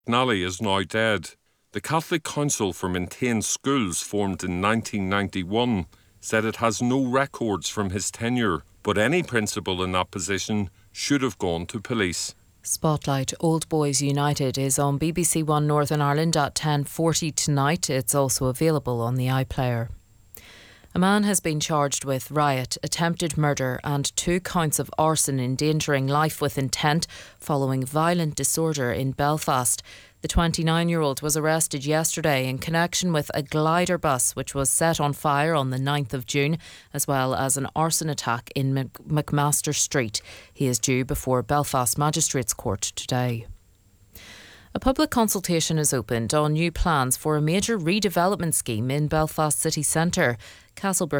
Nally is now dead. The Catholic Council for Maintained Schools, formed in 1991, said it has no records from his tenure, but any principal in that position should have gone to police. Spotlight Old Boys United is on BBC One Northern Ireland at 10:40 tonight. It's also available on the iPlayer. A man has been charged with riot, attempted murder and 2 counts of arson endangering life with intent following violent disorder in Belfast. The 29-year-old was arrested yesterday in connection with a glider bus which was set on fire on the 9th of June, as well as an arson attack in McMaster Street. He is due before Belfast Magistrates Court today. A public consultation is opened on new plans for a major redevelopment scheme in Belfast city centre. Castlebrooke